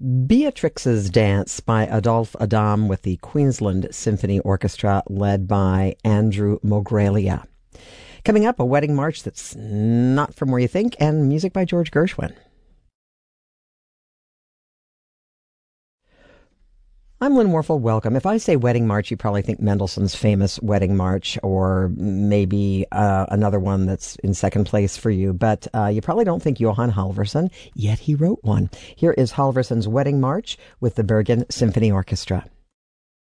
Beatrix's Dance by Adolphe Adam with the Queensland Symphony Orchestra led by Andrew Mogrelia. Coming up, a wedding march that's not from where you think, and music by George Gershwin. I'm Lynn Warfel. Welcome. If I say wedding march, you probably think Mendelssohn's famous wedding march, or maybe another one that's in second place for you. But you probably don't think Johann Halvorsen, yet he wrote one. Here is Halvorsen's Wedding March with the Bergen Symphony Orchestra.